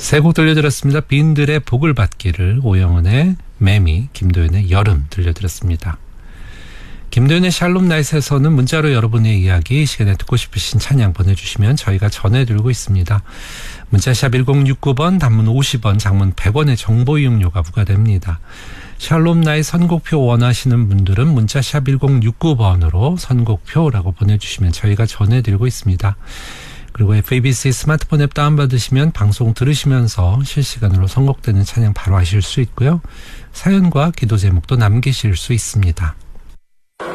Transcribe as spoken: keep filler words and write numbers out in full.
세 곡 들려드렸습니다. 빈들의 복을 받기를, 오영은의 매미, 김도연의 여름 들려드렸습니다. 김도연의 샬롬 나잇에서는 문자로 여러분의 이야기, 이 시간에 듣고 싶으신 찬양 보내주시면 저희가 전해드리고 있습니다. 문자샵 일공육구 번, 단문 오십 원, 장문 백 원의 정보 이용료가 부과됩니다. 샬롬 나잇 선곡표 원하시는 분들은 문자샵 일공육구 번으로 선곡표라고 보내주시면 저희가 전해드리고 있습니다. 그리고 에프에이비씨 스마트폰 앱 다운받으시면 방송 들으시면서 실시간으로 선곡되는 찬양 바로 하실 수 있고요. 사연과 기도 제목도 남기실 수 있습니다.